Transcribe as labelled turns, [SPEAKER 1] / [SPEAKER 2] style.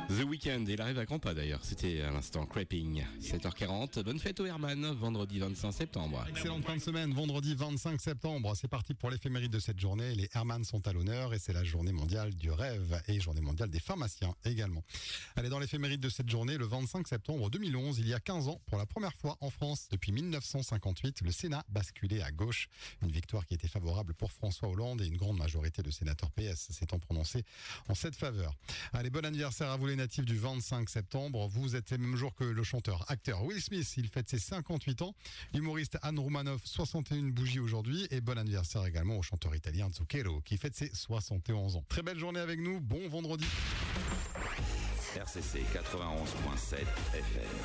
[SPEAKER 1] The Weeknd, il arrive à grands pas d'ailleurs, c'était à l'instant Creeping, 7h40, bonne fête au Herman, vendredi 25 septembre.
[SPEAKER 2] Excellente fin de semaine, vendredi 25 septembre, c'est parti pour l'éphéméride de cette journée, les Herman sont à l'honneur et c'est la journée mondiale du rêve et journée mondiale des pharmaciens également. Allez, dans l'éphéméride de cette journée, le 25 septembre 2011, il y a 15 ans, pour la première fois en France, depuis 1958, le Sénat basculait à gauche, une victoire qui était favorable pour François Hollande et une grande majorité de sénateurs PS s'étant prononcés en cette faveur. Allez, bon anniversaire à vous les natifs du 25 septembre. Vous êtes le même jour que le chanteur-acteur Will Smith. Il fête ses 58 ans. L'humoriste Anne Romanoff, 61 bougies aujourd'hui. Et bon anniversaire également au chanteur italien Zucchero, qui fête ses 71 ans. Très belle journée avec nous. Bon vendredi.
[SPEAKER 3] RCC 91.7 FM.